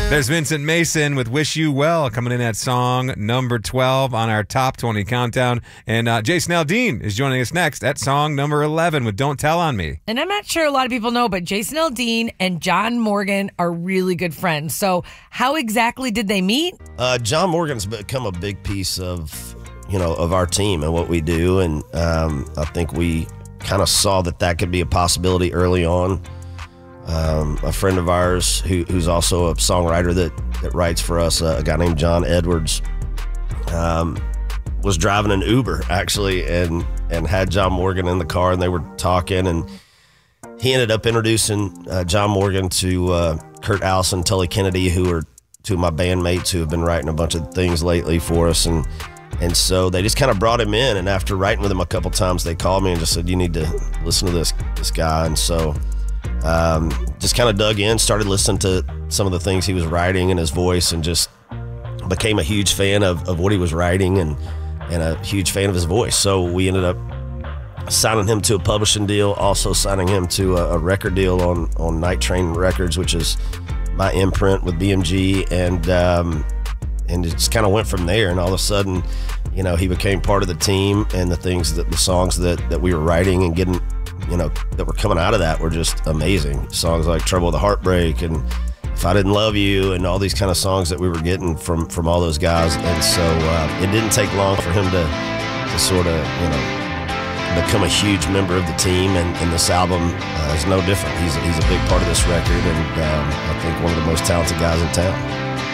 There's Vincent Mason with Wish You Well coming in at song number 12 on our top 20 countdown. And Jason Aldean is joining us next at song number 11 with Don't Tell on Me. And I'm not sure a lot of people know, but Jason Aldean and John Morgan are really good friends. So how exactly did they meet? John Morgan's become a big piece of our team and what we do. And I think we kind of saw that could be a possibility early on. A friend of ours who's also a songwriter that writes for us, a guy named John Edwards, was driving an Uber actually and had John Morgan in the car, and they were talking, and he ended up introducing John Morgan to Kurt Allison, Tully Kennedy, who are two of my bandmates who have been writing a bunch of things lately for us, and so they just kind of brought him in, and after writing with him a couple times, they called me and just said, you need to listen to this guy. And so just kind of dug in, started listening to some of the things he was writing and his voice, and just became a huge fan of what he was writing and a huge fan of his voice. So we ended up signing him to a publishing deal, also signing him to a record deal on Night Train Records, which is my imprint with BMG, and it just kind of went from there. And all of a sudden, he became part of the team, and the songs that we were writing and getting, that were coming out of that were just amazing. Songs like Trouble with the Heartbreak and If I Didn't Love You, and all these kind of songs that we were getting from all those guys. And so it didn't take long for him to sort of, become a huge member of the team. And this album is no different. He's a big part of this record, and I think one of the most talented guys in town.